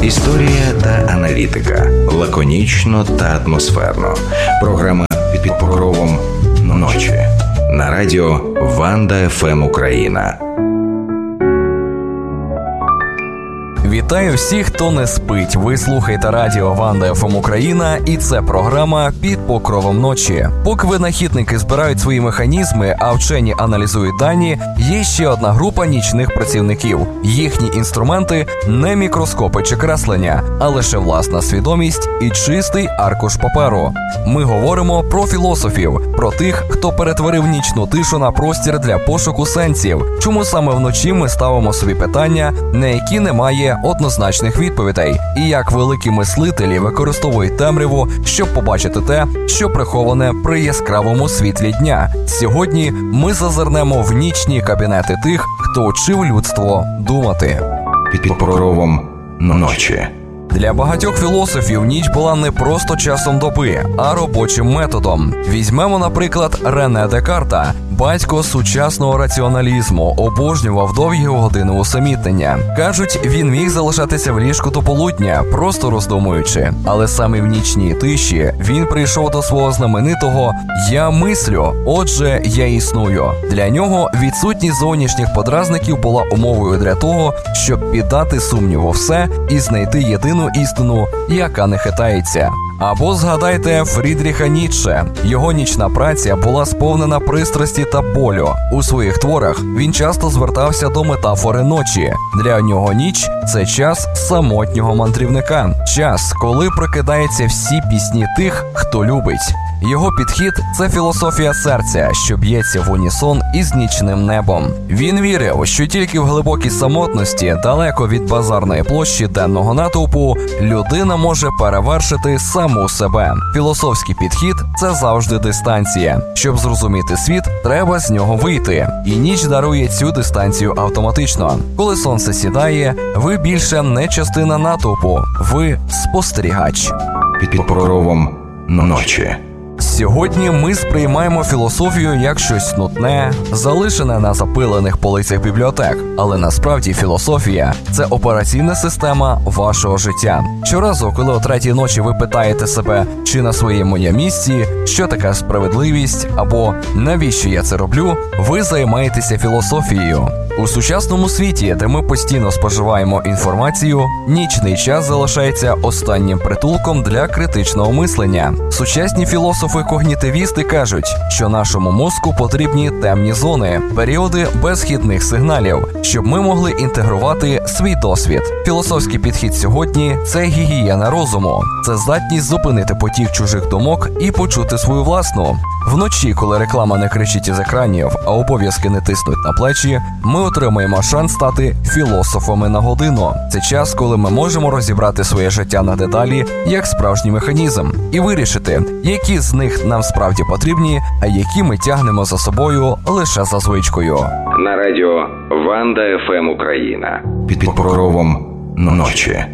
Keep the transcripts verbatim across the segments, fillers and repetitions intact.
Історія та аналітика. Лаконічно та атмосферно. Програма «Під покровом ночі». На радіо Ванда еф ем Україна. Вітаю всіх, хто не спить. Ви слухаєте радіо Ванда еф ем Україна, і це програма «Під покровом ночі». Поки винахідники збирають свої механізми, а вчені аналізують дані, є ще одна група нічних працівників. Їхні інструменти – не мікроскопи чи креслення, а лише власна свідомість і чистий аркуш паперу. Ми говоримо про філософів, про тих, хто перетворив нічну тишу на простір для пошуку сенсів. Чому саме вночі ми ставимо собі питання, на які немає однозначних відповідей, і як великі мислителі використовують темряву, щоб побачити те, що приховане при яскравому світлі дня. Сьогодні ми зазирнемо в нічні кабінети тих, хто вчив людство думати. Під покровом ночі. Для багатьох філософів ніч була не просто часом доби, а робочим методом. Візьмемо, наприклад, Рене Декарта. Батько сучасного раціоналізму обожнював довгі години усамітнення. Кажуть, він міг залишатися в ліжку до полудня, просто роздумуючи. Але саме в нічній тиші він прийшов до свого знаменитого «Я мислю, отже, я існую». Для нього відсутність зовнішніх подразників була умовою для того, щоб піддати сумніву все і знайти єдину істину, яка не хитається. Або згадайте Фрідріха Ніцше. Його нічна праця була сповнена пристрасті та болю. У своїх творах він часто звертався до метафори ночі. Для нього ніч – це час самотнього мандрівника. Час, коли прокидаються всі пісні тих, хто любить. Його підхід – це філософія серця, що б'ється в унісон із нічним небом. Він вірив, що тільки в глибокій самотності, далеко від базарної площі денного натовпу, людина може перевершити саму себе. Філософський підхід – це завжди дистанція. Щоб зрозуміти світ, треба з нього вийти. І ніч дарує цю дистанцію автоматично. Коли сонце сідає, ви більше не частина натовпу, ви спостерігач. Під покровом ночі. Сьогодні ми сприймаємо філософію як щось нудне, залишене на запилених полицях бібліотек. Але насправді філософія – це операційна система вашого життя. Щоразу, коли о третій ночі ви питаєте себе, чи на своєму я місці, що таке справедливість, або навіщо я це роблю, ви займаєтеся філософією. У сучасному світі, де ми постійно споживаємо інформацію, нічний час залишається останнім притулком для критичного мислення. Сучасні філософи-когнітивісти кажуть, що нашому мозку потрібні темні зони, періоди безхідних сигналів, щоб ми могли інтегрувати свій досвід. Філософський підхід сьогодні – це гігієна розуму. Це здатність зупинити потік чужих думок і почути свою власну. Вночі, коли реклама не кричить із екранів, а обов'язки не тиснуть на плечі, ми отримаємо шанс стати філософами на годину. Це час, коли ми можемо розібрати своє життя на деталі як справжній механізм і вирішити, які з них нам справді потрібні, а які ми тягнемо за собою лише за звичкою. На радіо Ванда еф ем Україна. Під покровом ночі.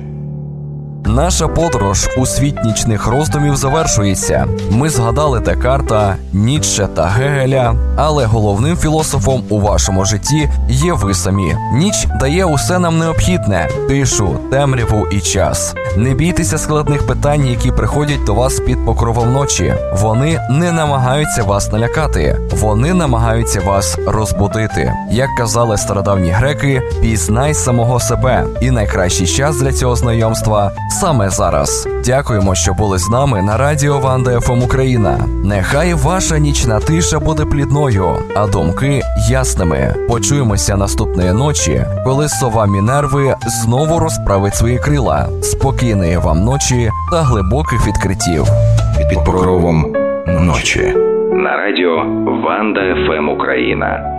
Наша подорож у світ нічних роздумів завершується. Ми згадали Декарта, Ніцше та Гегеля, але головним філософом у вашому житті є ви самі. Ніч дає усе нам необхідне – тишу, темряву і час. Не бійтеся складних питань, які приходять до вас під покровом ночі. Вони не намагаються вас налякати, вони намагаються вас розбудити. Як казали стародавні греки, пізнай самого себе. І найкращий час для цього знайомства – саме зараз. Дякуємо, що були з нами на радіо Ванда еф ем Україна. Нехай ваша нічна тиша буде плідною, а думки ясними. Почуємося наступної ночі, коли сова Мінерви знову розправить свої крила. Спокійної вам ночі та глибоких відкриттів. Під покровом ночі. На радіо Ванда еф ем Україна.